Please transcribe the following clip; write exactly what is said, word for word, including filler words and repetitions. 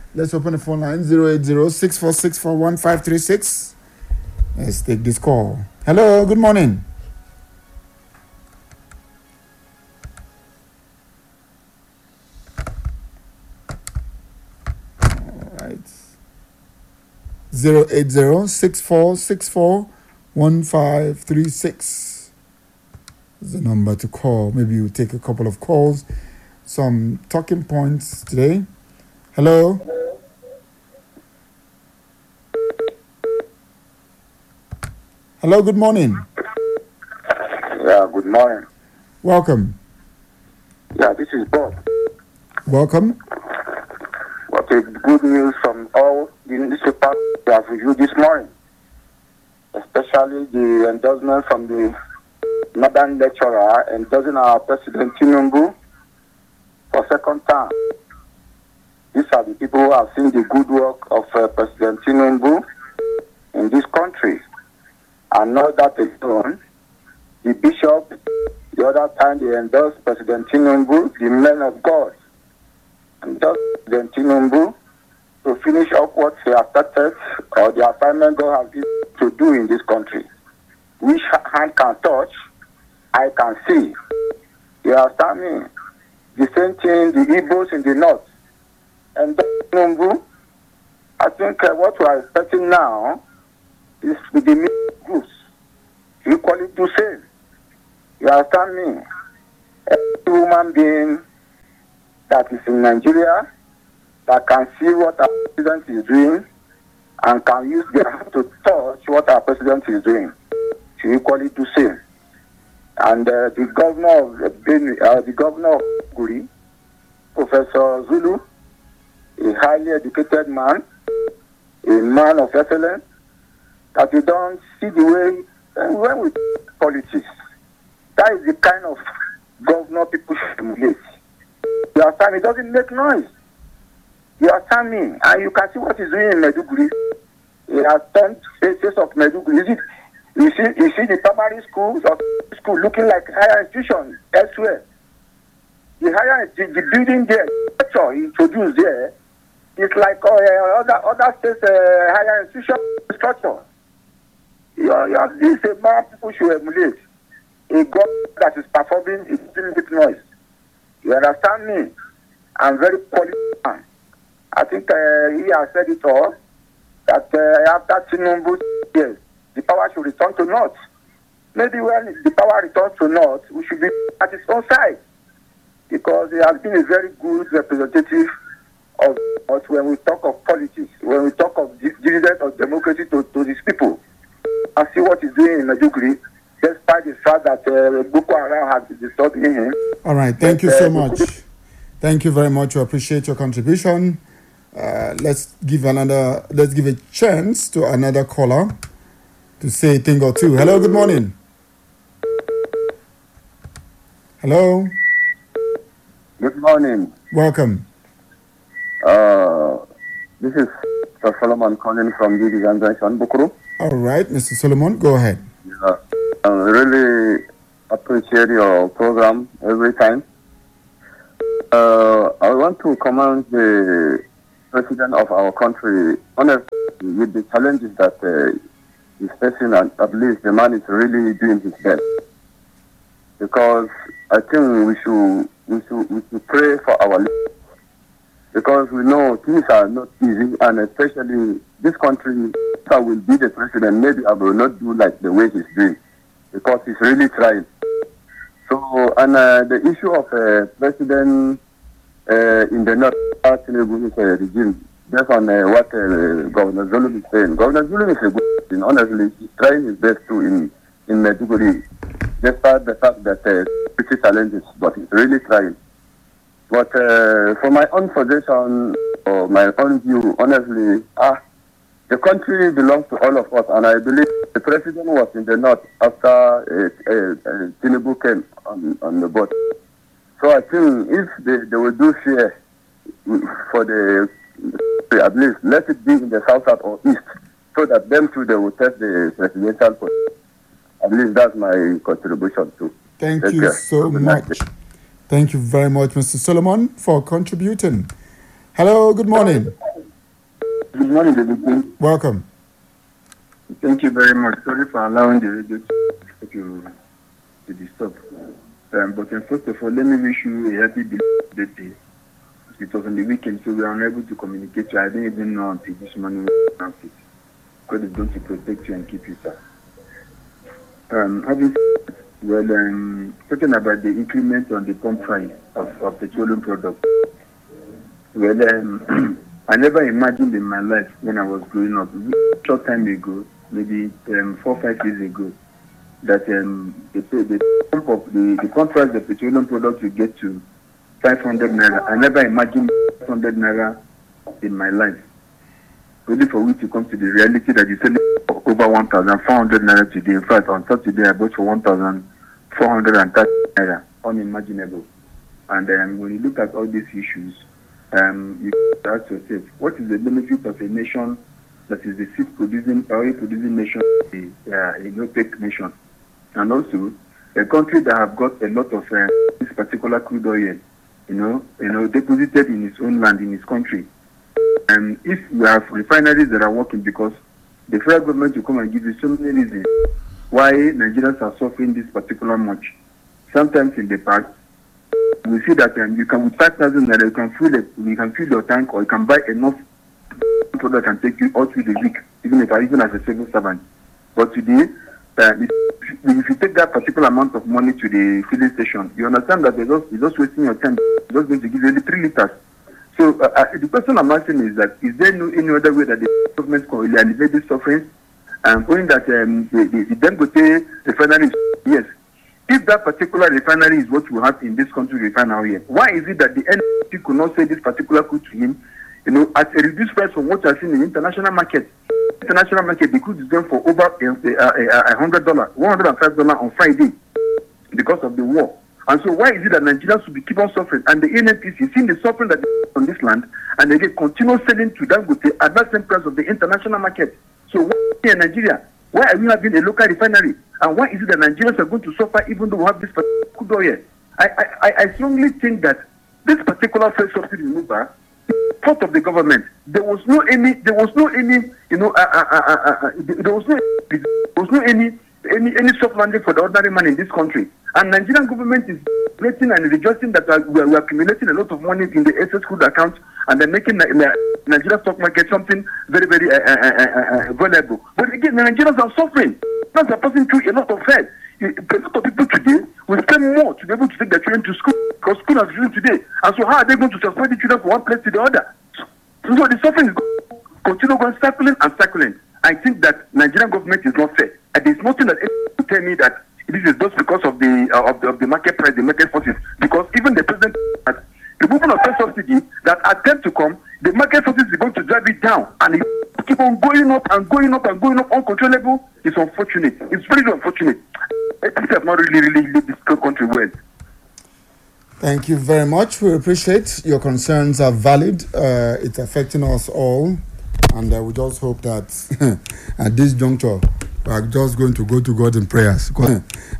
Let's open the phone line zero eight zero, six four six four, one five three six. Let's take this call. Hello, good morning. All right. zero eight zero, six four six four, one five three six is the number to call. Maybe we'll take a couple of calls. Some talking points today. Hello. Hello, good morning. Yeah, good morning. Welcome. Yeah, this is Bob. Welcome. What a good news from all the newspapers we have reviewed this morning, especially the endorsement from the Northern lecturer endorsing our President Tinubu for second term. These are the people who have seen the good work of uh, President Tinubu in this country. And not that alone, the bishop, the other time they endorsed President Tinubu, the men of God, endorsed President Tinubu to finish up what he has started or the assignment God has given to do in this country. Which hand can touch, I can see. You understand me? The same thing, the Igbos in the north. And Tinubu, I think uh, what we are expecting now is with the middle groups equally to same. You understand me? Every human being that is in Nigeria that can see what our president is doing and can use their hand to touch what our president is doing to equally do same. And uh, the governor of Benue, uh, the governor of Guri, Professor Zulu, a highly educated man, a man of excellence, that you don't see the way and when we politics, that is the kind of governor people should emulate. You understand? It doesn't make noise. You understand me? And you can see what he's doing in Maiduguri. He has turned faces of Maiduguri. Is it, you see, you see the primary schools or school looking like higher institutions elsewhere. The higher the, the building there, the structure he introduced there, it's like uh, other other states uh, higher institution structure. You are, you are, this is a man people should emulate. A God that is performing is doing big noise. You understand me? I'm very political. I think uh, he has said it all, that uh, after Tinubu years, the power should return to North. Maybe when the power returns to North, we should be at his own side. Because he has been a very good representative of us when we talk of politics, when we talk of dividend of democracy to, to these people. And see what he's doing in Maiduguri, despite the fact that uh, Boko Haram has been disturbing him. All right, thank but, you so uh, much. Thank you very much. We appreciate your contribution. Uh, let's give another. Let's give a chance to another caller to say a thing or two. Hello, good morning. Hello. Good morning. Welcome. Uh, this is Mister Solomon calling from the Junction, Bukuru. All right, Mister Solomon, go ahead. Yeah, I really appreciate your program every time. Uh, I want to commend the president of our country, honestly, with the challenges that uh, he's facing, and at least the man is really doing his best. Because I think we should we should we should pray for our leaders. Because we know things are not easy, and especially this country, if I will be the president, maybe I will not do like the way he's doing, because he's really trying. So, and uh, the issue of uh, president uh, in the North Tinubu uh, regime, based on uh, what uh, Governor Zulum is saying. Governor Zulum is a good person. Honestly, he's trying his best too in, in Maiduguri, despite the fact that uh, pretty challenges, but he's really trying. But uh, for my own suggestion or my own view, honestly, ah, the country belongs to all of us, and I believe the president was in the north after uh, uh, uh, Tinubu came on, on the board. So I think if they, they will do share for the, at least let it be in the south, south or east, so that them too they will test the presidential post. At least that's my contribution too. Thank Take you care. so much. Thank you very much, Mister Solomon, for contributing. Hello, good morning. Good morning, everyone. Welcome. Thank you very much. Sorry for allowing the radio to, to, to disturb. Um, but um, first of all, let me wish you a happy birthday. It was on the weekend, so we were unable to communicate. I didn't even know until this morning we announced it. God is going to protect you and keep you, sir. Um, having said, well, um, talking about the increment on the pump price of, of petroleum products. Well, um, I never imagined in my life when I was growing up, a short time ago, maybe um, four five years ago, that um, the, the pump of the, the contract of petroleum products will get to five hundred naira. I never imagined five hundred naira in my life. Only for we to come to the reality that you sell it for over one thousand four hundred naira today. In fact, on Saturday I bought for one thousand four hundred thirty naira. Unimaginable. And um, when you look at all these issues, um, you ask yourself, what is the benefit of a nation that is the sixth producing oil producing nation, the uh, a OPEC nation, and also a country that have got a lot of uh, this particular crude oil, you know, you know, deposited in its own land, in its country. And if you have refineries that are working, because the federal government will come and give you so many reasons why Nigerians are suffering this particular much. Sometimes in the past, we see that um, you can with five thousand naira you can fill it, you can fill your tank, or you can buy enough product and take you all through the week, even if even as a civil servant. But today, uh, if, if you take that particular amount of money to the filling station, you understand that they're just, you're just wasting your time. They're just going to give you only three liters. So uh, uh, the question I'm asking is that, is there no any other way that the government can really alleviate this suffering? And knowing that um, the, the, the Dangote refinery, yes, if that particular refinery is what we have in this country refinery here, why is it that the N P C could not sell this particular crude to him, you know, at a reduced price from what you are seeing in the international market? International market, the crude is going for over a hundred dollars, one hundred and five dollars on Friday because of the war. And so why is it that Nigerians will be keep on suffering? And the N P C seeing the suffering that is on this land, and they get continue selling to Dangote at that same price of the international market. So why in Nigeria? Why are we having a local refinery? And why is it that Nigerians are going to suffer even though we have this particular oil? I, I, I strongly think that this particular fuel subsidy remover, part of the government, there was no any, there was no any, you know, uh, uh, uh, uh, uh, there was no, there was no any, any, any soft landing for the ordinary man in this country. And Nigerian government is celebrating and rejoicing that uh, we, are, we are accumulating a lot of money in the S S crude account, and they're making the, the Nigerian stock market something very, very uh, uh, uh, uh, vulnerable. But again, the Nigerians are suffering. Nigerians are passing through a lot of hell. A lot of people today will spend more to be able to take their children to school, because school has resumed today. And so how are they going to transfer the children from one place to the other? So, so the suffering is going to continue going circling and circling. I think that Nigerian government is not fair. And there's nothing that will tell me that this is just because of the, uh, of the of the market price, the market forces. Because even the president, uh, the movement of fuel subsidy that attempt to come, the market forces is going to drive it down, and it keep on going up and going up and going up uncontrollable. It's unfortunate. It's very unfortunate. People have not really, really lived this country well. Thank you very much. We appreciate your concerns are valid. Uh, it's affecting us all, and uh, we just hope that at this juncture we are just going to go to God in prayers.